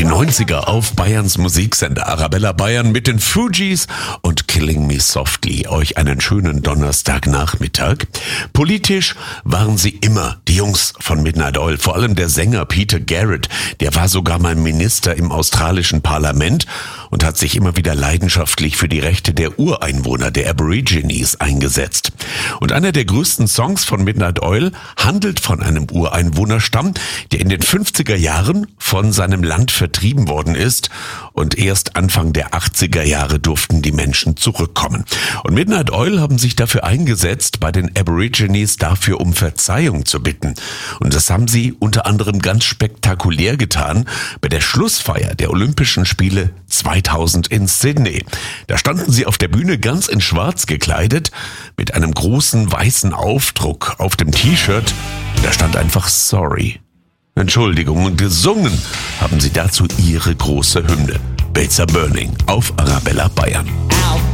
Die 90er auf Bayerns Musiksender Arabella Bayern mit den Fugees und Killing Me Softly. Euch einen schönen Donnerstagnachmittag. Politisch waren sie immer die Jungs von Midnight Oil. Vor allem der Sänger Peter Garrett, der war sogar mal Minister im australischen Parlament und hat sich immer wieder leidenschaftlich für die Rechte der Ureinwohner, der Aborigines, eingesetzt. Und einer der größten Songs von Midnight Oil handelt von einem Ureinwohnerstamm, der in den 50er Jahren von seinem Land vertrieben worden ist und erst Anfang der 80er Jahre durften die Menschen zurückkommen. Und Midnight Oil haben sich dafür eingesetzt, bei den Aborigines dafür um Verzeihung zu bitten. Und das haben sie unter anderem ganz spektakulär getan bei der Schlussfeier der Olympischen Spiele 2000 in Sydney. Da standen sie auf der Bühne ganz in schwarz gekleidet mit einem großen weißen Aufdruck auf dem T-Shirt. Da stand einfach Sorry. Entschuldigung, und gesungen haben sie dazu ihre große Hymne. Belzer Burning auf Arabella Bayern.